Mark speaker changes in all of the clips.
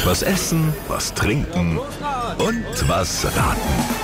Speaker 1: Was essen, was trinken und was raten.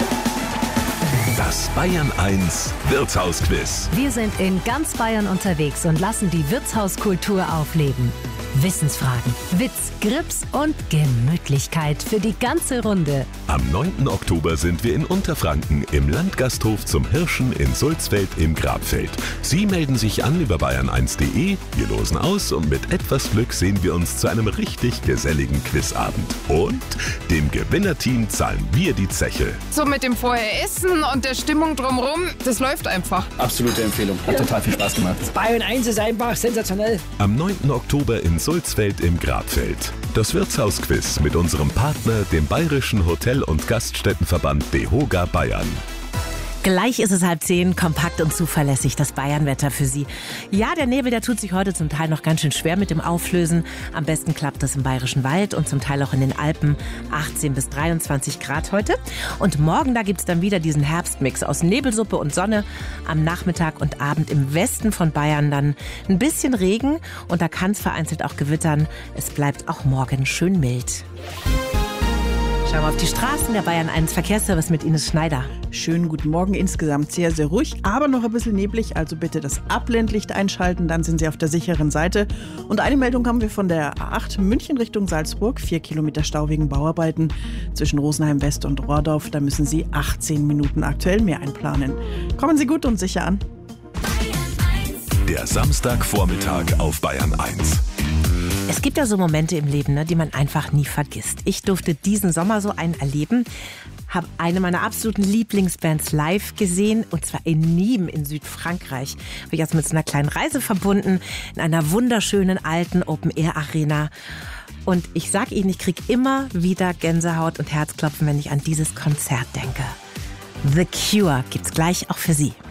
Speaker 1: Das Bayern 1 Wirtshausquiz.
Speaker 2: Wir sind in ganz Bayern unterwegs und lassen die Wirtshauskultur aufleben. Wissensfragen, Witz, Grips und Gemütlichkeit für die ganze Runde.
Speaker 1: Am 9. Oktober sind wir in Unterfranken im Landgasthof zum Hirschen in Sulzfeld im Grabfeld. Sie melden sich an über bayern1.de, wir losen aus und mit etwas Glück sehen wir uns zu einem richtig geselligen Quizabend. Und dem Gewinnerteam zahlen wir die Zeche.
Speaker 3: So mit dem Vorher-Essen und der Stimmung drumherum, das läuft einfach.
Speaker 4: Absolute Empfehlung. Hat total viel Spaß gemacht.
Speaker 5: Das Bayern 1 ist einfach sensationell.
Speaker 1: Am 9. Oktober in Sulzfeld im Grabfeld. Das Wirtshausquiz mit unserem Partner, dem Bayerischen Hotel- und Gaststättenverband DEHOGA Bayern.
Speaker 6: Gleich ist es 9:30, kompakt und zuverlässig das Bayernwetter für Sie. Ja, der Nebel, der tut sich heute zum Teil noch ganz schön schwer mit dem Auflösen. Am besten klappt das im Bayerischen Wald und zum Teil auch in den Alpen. 18 bis 23 Grad heute. Und morgen, da gibt's dann wieder diesen Herbstmix aus Nebelsuppe und Sonne. Am Nachmittag und Abend im Westen von Bayern dann ein bisschen Regen. Und da kann es vereinzelt auch gewittern. Es bleibt auch morgen schön mild. Schauen wir auf die Straßen der Bayern 1 Verkehrsservice mit Ines Schneider.
Speaker 7: Schönen guten Morgen, insgesamt sehr, sehr ruhig, aber noch ein bisschen neblig, also bitte das Abblendlicht einschalten, dann sind Sie auf der sicheren Seite. Und eine Meldung haben wir von der A8 München Richtung Salzburg, 4 Kilometer Stau wegen Bauarbeiten zwischen Rosenheim West und Rohrdorf, da müssen Sie 18 Minuten aktuell mehr einplanen. Kommen Sie gut und sicher an.
Speaker 1: Der Samstagvormittag auf Bayern 1.
Speaker 6: Es gibt ja so Momente im Leben, ne, die man einfach nie vergisst. Ich durfte diesen Sommer so einen erleben, habe eine meiner absoluten Lieblingsbands live gesehen, und zwar in Nîmes in Südfrankreich. Habe ich also mit so einer kleinen Reise verbunden, in einer wunderschönen alten Open-Air-Arena. Und ich sag Ihnen, ich kriege immer wieder Gänsehaut und Herzklopfen, wenn ich an dieses Konzert denke. The Cure gibt's gleich auch für Sie.